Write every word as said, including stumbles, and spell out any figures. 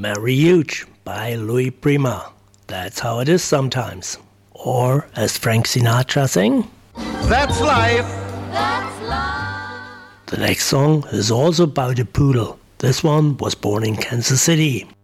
Mary Huge by Louis Prima. That's how it is sometimes. Or, as Frank Sinatra sang, That's life. That's life. The next song is also about a poodle. This one was born in Kansas City.